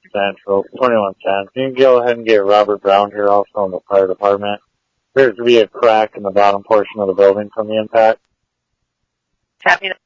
Central, 2110. Can you go ahead and get Robert Brown here also in the fire department? Appears to be a crack in the bottom portion of the building from the impact. Copy